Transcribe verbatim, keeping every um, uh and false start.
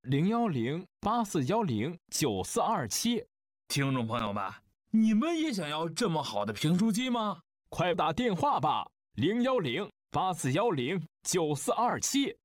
零幺零八四幺零九四二七。 听众朋友们，你们也想要这么好的评书机吗？ 快打电话吧，零幺零八四幺零九四二七。